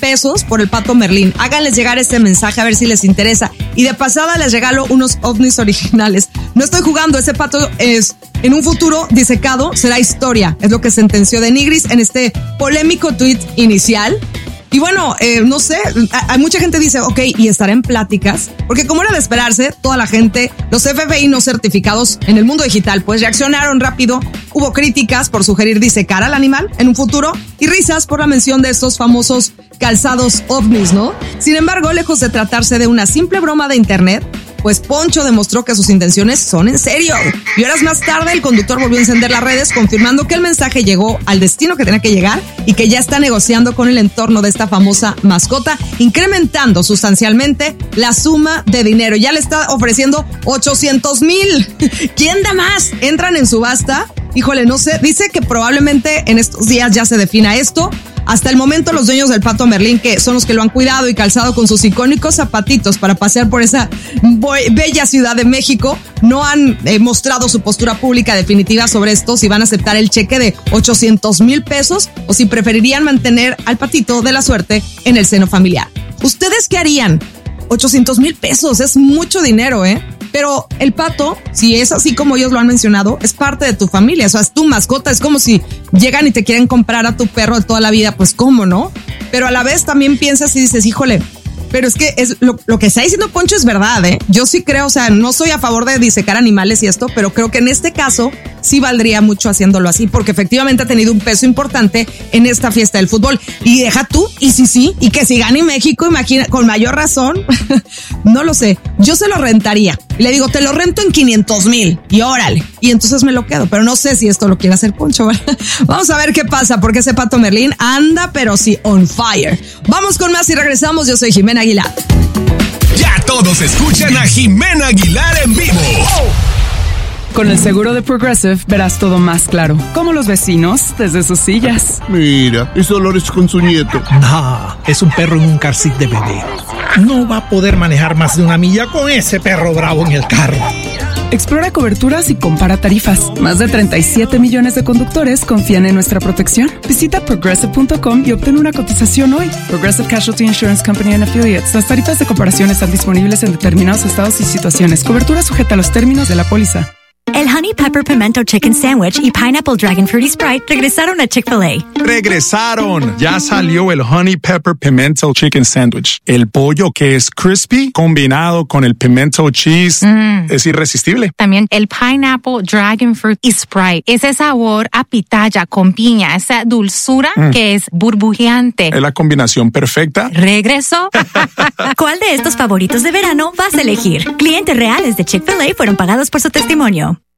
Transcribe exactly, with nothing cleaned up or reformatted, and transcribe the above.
pesos por el Pato Merlín. Háganles llegar este mensaje a ver si les interesa. Y de pasada les regalo unos ovnis originales. No estoy jugando, ese pato es en un futuro disecado, será historia. Es lo que sentenció de Nigris en este polémico tuit inicial. Y bueno, eh, no sé, hay mucha gente dice, ok, y estará en pláticas, porque como era de esperarse, toda la gente, los F B I no certificados en el mundo digital, pues reaccionaron rápido. Hubo críticas por sugerir disecar al animal en un futuro y risas por la mención de estos famosos calzados ovnis, ¿no? Sin embargo, lejos de tratarse de una simple broma de internet, pues Poncho demostró que sus intenciones son en serio. Y horas más tarde, el conductor volvió a encender las redes, confirmando que el mensaje llegó al destino que tenía que llegar y que ya está negociando con el entorno de esta famosa mascota, incrementando sustancialmente la suma de dinero. Ya le está ofreciendo ochocientos mil. ¿Quién da más? Entran en subasta. Híjole, no sé. Dice que probablemente en estos días ya se defina esto. Hasta el momento, los dueños del Pato Merlín, que son los que lo han cuidado y calzado con sus icónicos zapatitos para pasear por esa bella Ciudad de México, no han eh, mostrado su postura pública definitiva sobre esto, si van a aceptar el cheque de ochocientos mil pesos o si preferirían mantener al patito de la suerte en el seno familiar. ¿Ustedes qué harían? ochocientos mil pesos, es mucho dinero, ¿eh? Pero el pato, si es así como ellos lo han mencionado, es parte de tu familia, o sea, es tu mascota, es como si llegan y te quieren comprar a tu perro de toda la vida, pues cómo, ¿no? Pero a la vez también piensas y dices, híjole, pero es que es lo, lo que está diciendo Poncho es verdad, ¿eh? Yo sí creo, o sea, no soy a favor de disecar animales y esto, pero creo que en este caso sí valdría mucho haciéndolo así, porque efectivamente ha tenido un peso importante en esta fiesta del fútbol. Y deja tú, y sí, sí, y que si gane México, imagina, con mayor razón, no lo sé, yo se lo rentaría. Y le digo, te lo rento en quinientos mil y órale. Y entonces me lo quedo, pero no sé si esto lo quiere hacer Poncho, ¿verdad? Vamos a ver qué pasa, porque ese Pato Merlín anda, pero sí, on fire. Vamos con más y regresamos. Yo soy Jimena Aguilar. Ya todos escuchan a Jimena Aguilar en vivo. Con el seguro de Progressive verás todo más claro, como los vecinos desde sus sillas. Mira, es Dolores con su nieto. No, es un perro en un car seat de bebé. No va a poder manejar más de una milla con ese perro bravo en el carro. Explora coberturas y compara tarifas. Más de treinta y siete millones de conductores confían en nuestra protección. Visita progressive punto com y obtén una cotización hoy. Progressive Casualty Insurance Company and Affiliates. Las tarifas de comparación están disponibles en determinados estados y situaciones. Cobertura sujeta a los términos de la póliza. El Honey Pepper Pimento Chicken Sandwich y Pineapple Dragon Fruity Sprite regresaron a Chick-fil-A. ¡Regresaron! Ya salió el Honey Pepper Pimento Chicken Sandwich. El pollo que es crispy combinado con el pimento cheese mm. es irresistible. También el Pineapple Dragon Fruit y Sprite. Ese sabor a pitaya con piña, esa dulzura mm. que es burbujeante. Es la combinación perfecta. ¿Regresó? ¿Cuál de estos favoritos de verano vas a elegir? Clientes reales de Chick-fil-A fueron pagados por su testimonio.